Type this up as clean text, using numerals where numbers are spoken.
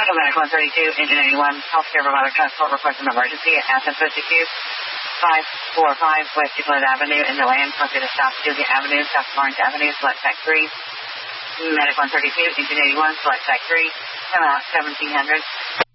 Medic 132, Engine 81, healthcare provider transport requesting emergency at Athens 52, 545 West Euclid Avenue in DeLand, located South Dugan Avenue, South Orange Avenue, select Site 3. Medic 132, Engine 81, select Site 3, come out 1700.